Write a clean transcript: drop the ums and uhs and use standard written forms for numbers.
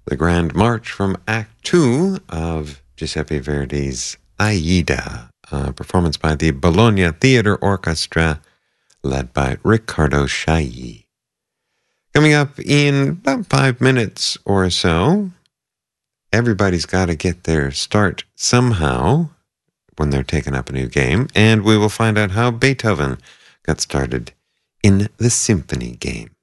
the Grand March from Act 2 of Giuseppe Verdi's Aida, a performance by the Bologna Theatre Orchestra, led by Riccardo Chailly. Coming up in about 5 minutes or so, everybody's got to get their start somehow when they're taking up a new game, and we will find out how Beethoven got started in the symphony game.